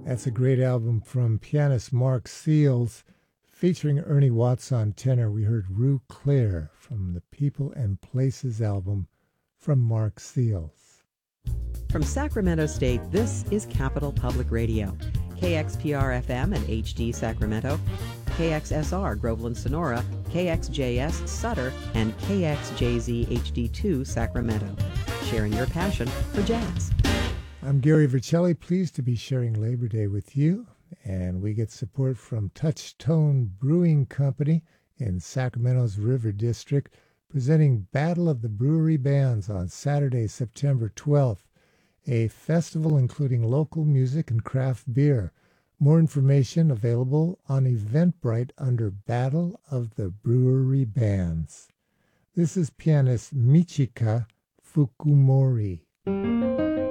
That's a great album from pianist Mark Seals, featuring Ernie Watts on tenor. We heard Rue Claire from the People and Places album from Mark Seals. From Sacramento State, this is Capital Public Radio. KXPR-FM and HD Sacramento, KXSR Groveland Sonora, KXJS Sutter, and KXJZ HD2 Sacramento. Sharing your passion for jazz. I'm Gary Vercelli, pleased to be sharing Labor Day with you, and we get support from Touchstone Brewing Company in Sacramento's River District, presenting Battle of the Brewery Bands on Saturday, September 12th, a festival including local music and craft beer. More information available on Eventbrite under Battle of the Brewery Bands. This is pianist Michika Fukumori.